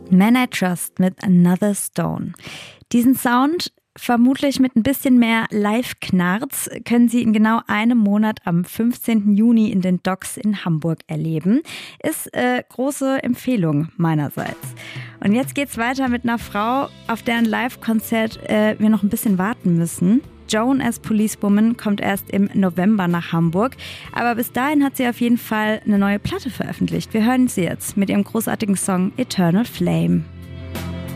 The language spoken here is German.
Man I Trust mit Another Stone. Diesen Sound, vermutlich mit ein bisschen mehr Live-Knarz, können Sie in genau einem Monat am 15. Juni in den Docks in Hamburg erleben. Ist große Empfehlung meinerseits. Und jetzt geht's weiter mit einer Frau, auf deren Live-Konzert wir noch ein bisschen warten müssen. Joan as Policewoman kommt erst im November nach Hamburg, aber bis dahin hat sie auf jeden Fall eine neue Platte veröffentlicht. Wir hören sie jetzt mit ihrem großartigen Song Eternal Flame.